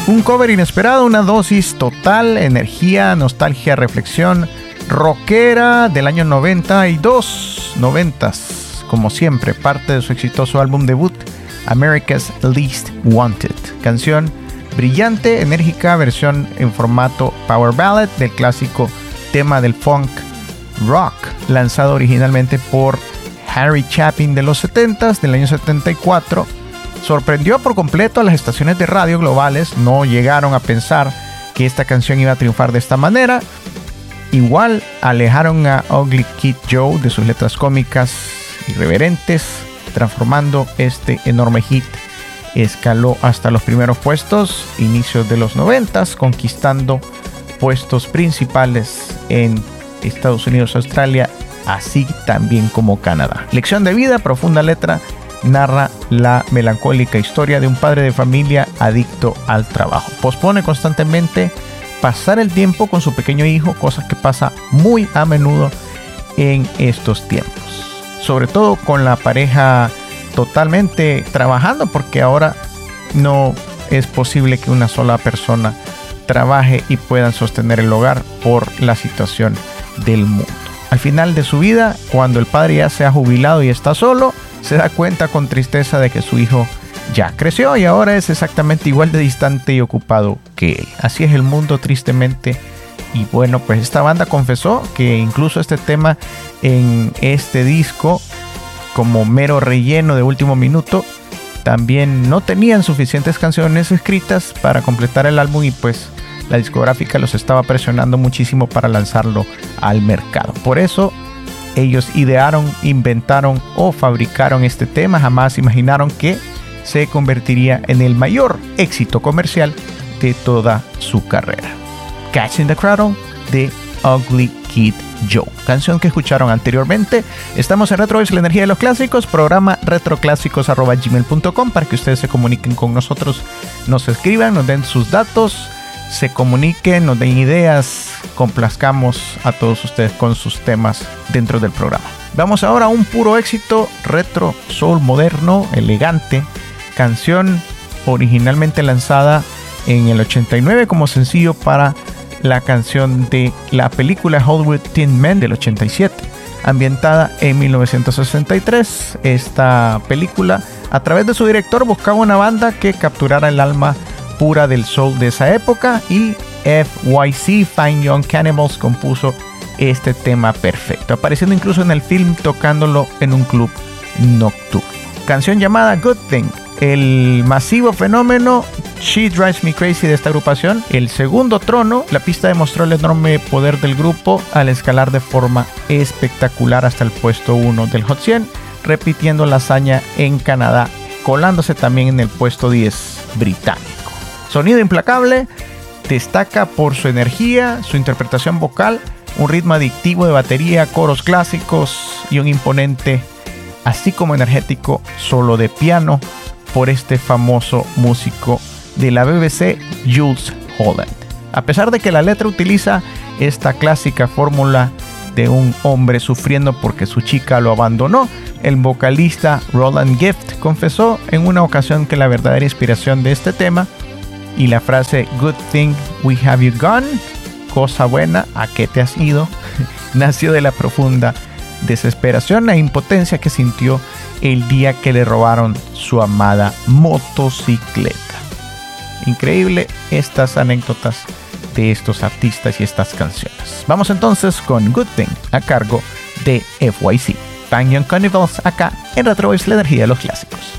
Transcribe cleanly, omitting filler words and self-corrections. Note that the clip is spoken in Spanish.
Un cover inesperado, una dosis total, energía, nostalgia, reflexión rockera del año 92, 90s, como siempre, parte de su exitoso álbum debut, America's Least Wanted. Canción brillante, enérgica, versión en formato power ballad del clásico tema del funk rock, lanzado originalmente por Harry Chapin de los 70s, del año 74. Sorprendió por completo a las estaciones de radio globales, no llegaron a pensar que esta canción iba a triunfar de esta manera. Igual alejaron a Ugly Kid Joe de sus letras cómicas irreverentes, transformando este enorme hit. Escaló hasta los primeros puestos, inicios de los 90s, conquistando puestos principales en Estados Unidos, Australia, así también como Canadá. Lección de vida, profunda letra, narra la melancólica historia de un padre de familia adicto al trabajo. Pospone constantemente pasar el tiempo con su pequeño hijo, cosa que pasa muy a menudo en estos tiempos. Sobre todo con la pareja totalmente trabajando, porque ahora no es posible que una sola persona trabaje y puedan sostener el hogar por la situación del mundo. Al final de su vida, cuando el padre ya se ha jubilado y está solo, se da cuenta con tristeza de que su hijo ya creció y ahora es exactamente igual de distante y ocupado que él. Así es el mundo, tristemente. Y bueno, pues esta banda confesó que incluso este tema en este disco, como mero relleno de último minuto, también no tenían suficientes canciones escritas para completar el álbum, y pues la discográfica los estaba presionando muchísimo para lanzarlo al mercado. Por eso ellos idearon, inventaron o fabricaron este tema. Jamás imaginaron que se convertiría en el mayor éxito comercial de toda su carrera. Catching the Cradle de Ugly Kid Joe, canción que escucharon anteriormente. Estamos en Retrovoice, la energía de los clásicos, programa retroclásicos@gmail.com, para que ustedes se comuniquen con nosotros, nos escriban, nos den sus datos, se comuniquen, nos den ideas, complazcamos a todos ustedes con sus temas dentro del programa. Vamos ahora a un puro éxito retro, soul moderno, elegante, canción originalmente lanzada en el 89 como sencillo para la canción de la película Hollywood Tin Men del 87, ambientada en 1963. Esta película, a través de su director, buscaba una banda que capturara el alma pura del soul de esa época, y FYC, Fine Young Cannibals, compuso este tema perfecto, apareciendo incluso en el film tocándolo en un club nocturno. Canción llamada Good Thing, el masivo fenómeno She Drives Me Crazy de esta agrupación, el segundo trono. La pista demostró el enorme poder del grupo al escalar de forma espectacular hasta el puesto 1 del Hot 100, repitiendo la hazaña en Canadá, colándose también en el puesto 10 británico. Sonido implacable, destaca por su energía, su interpretación vocal, un ritmo adictivo de batería, coros clásicos y un imponente, así como energético, solo de piano por este famoso músico de la BBC, Jools Holland. A pesar de que la letra utiliza esta clásica fórmula de un hombre sufriendo porque su chica lo abandonó, el vocalista Roland Gift confesó en una ocasión que la verdadera inspiración de este tema y la frase "Good thing we have you gone", cosa buena, ¿a qué te has ido?, nació de la profunda desesperación e impotencia que sintió el día que le robaron su amada motocicleta. Increíble estas anécdotas de estos artistas y estas canciones. Vamos entonces con Good Thing, a cargo de FYC. Fine Young Cannibals, acá en Retrovoice, la energía de los clásicos.